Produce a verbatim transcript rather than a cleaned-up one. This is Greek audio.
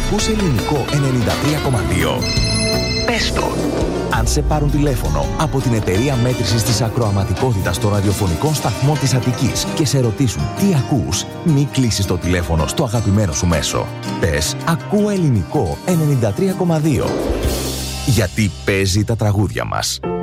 Ακούς Ελληνικό ενενήντα τρία κόμμα δύο. Πες το. Αν σε πάρουν τηλέφωνο από την εταιρεία μέτρησης της ακροαματικότητας των ραδιοφωνικών σταθμών της Αττικής και σε ρωτήσουν τι ακούς, μη κλείσεις το τηλέφωνο στο αγαπημένο σου μέσο. Πες «Ακούω Ελληνικό ενενήντα τρία κόμμα δύο». Γιατί παίζει τα τραγούδια μας.